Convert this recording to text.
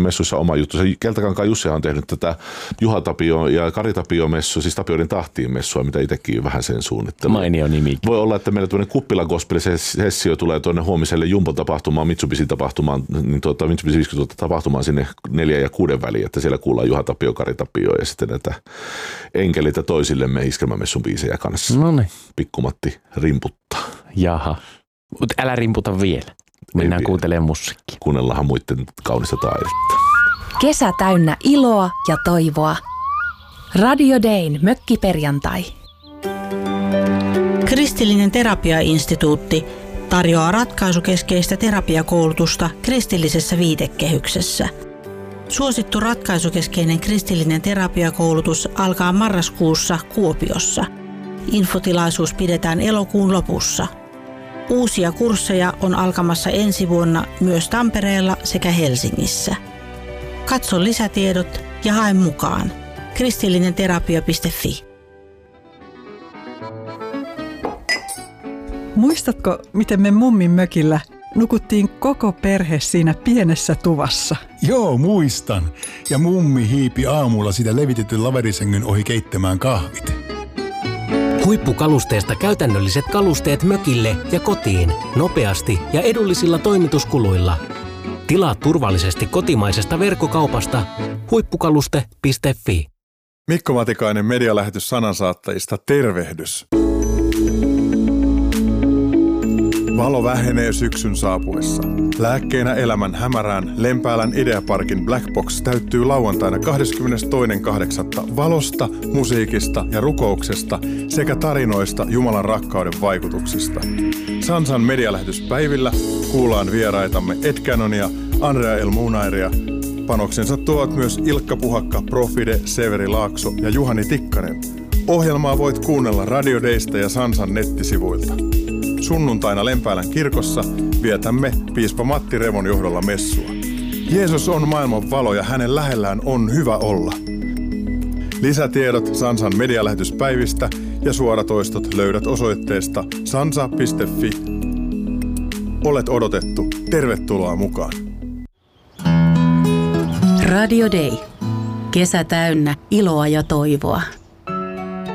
messuissa oma juttu. Se Keltakankaan Jussihan on tehnyt tätä Juha Tapio ja Kari Tapio messu, siis Tapioiden tahtiin messua, mitä itsekin vähän sen suunnittelua. Mainio nimi. Voi olla, että meillä tuonne Kuppila Gospel-sessio tulee tuonne huomiselle Jumbo-tapahtumaan, Mitsubishi-tapahtumaan, niin Mitsubishi 50 tapahtumaan sinne 4 ja 6 väliin, että siellä kuullaan Juha Tapio, Kari Tapio ja sitten näitä enkelitä toisillemme iskelmämessun biisejä kanssa. No niin. Pikkumatti rimputtaa. Jaha. Mutta älä rimputa vielä. Mennään kuuntelemaan musiikkia. Kuunnellaanhan muiden kaunista taidetta. Kesä täynnä iloa ja toivoa. Radio Dayn mökkiperjantai. Kristillinen terapiainstituutti tarjoaa ratkaisukeskeistä terapiakoulutusta kristillisessä viitekehyksessä. Suosittu ratkaisukeskeinen kristillinen terapiakoulutus alkaa marraskuussa Kuopiossa. Infotilaisuus pidetään elokuun lopussa. Uusia kursseja on alkamassa ensi vuonna myös Tampereella sekä Helsingissä. Katso lisätiedot ja hae mukaan. kristillinenterapia.fi. Muistatko, miten me mummin mökillä nukuttiin koko perhe siinä pienessä tuvassa? Joo, muistan. Ja mummi hiipi aamulla sitä levitetyn laverisängyn ohi keittämään kahvit. Huippukalusteesta käytännölliset kalusteet mökille ja kotiin nopeasti ja edullisilla toimituskuluilla. Tilaa turvallisesti kotimaisesta verkkokaupasta huippukaluste.fi. Mikko Matikainen medialähetys sanansaattajista, tervehdys. Valo vähenee syksyn saapuessa. Lääkkeenä elämän hämärään Lempäälän Ideaparkin Black Box täyttyy lauantaina 22.8. valosta, musiikista ja rukouksesta sekä tarinoista Jumalan rakkauden vaikutuksista. Sansan medialähetyspäivillä kuullaan vieraitamme Ed Canonia, Andrea El Munairia. Panoksensa tuovat myös Ilkka Puhakka, Profide, Severi Laakso ja Juhani Tikkanen. Ohjelmaa voit kuunnella Radio Daysta ja Sansan nettisivuilta. Sunnuntaina Lempäälän kirkossa vietämme piispa Matti Revon johdolla messua. Jeesus on maailman valo ja hänen lähellään on hyvä olla. Lisätiedot Sansan medialähetyspäivistä ja suoratoistot löydät osoitteesta sansa.fi. Olet odotettu. Tervetuloa mukaan. Radio Day. Kesä täynnä iloa ja toivoa.